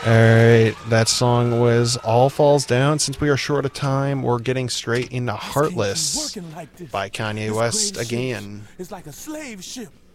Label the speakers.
Speaker 1: Alright, that song was All Falls Down. Since we are short of time, we're getting straight into Heartless by Kanye West again.
Speaker 2: It's like a slave ship.